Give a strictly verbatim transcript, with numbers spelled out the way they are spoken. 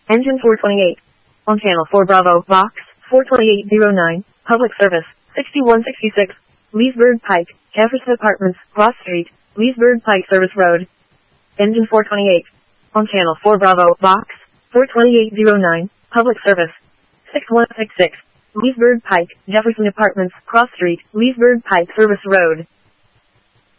Engine four twenty-eight. On channel four Bravo, box four twenty-eight oh nine, public service, sixty-one sixty-six, Leesburg Pike, Jefferson Apartments, Cross Street, Leesburg Pike Service Road. Engine four twenty-eight. On channel four Bravo, box four twenty-eight oh nine, public service, sixty-one sixty-six, Leesburg Pike, Jefferson Apartments, Cross Street, Leesburg Pike Service Road.